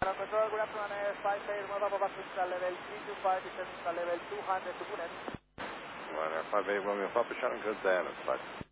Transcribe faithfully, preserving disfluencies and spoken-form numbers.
Ground control, good afternoon, uh, five eight, Mobile Papa Central level three two five, descending level two hundred to Pune. Right, five eight, Romeo Papa, Shannon, good day, and it's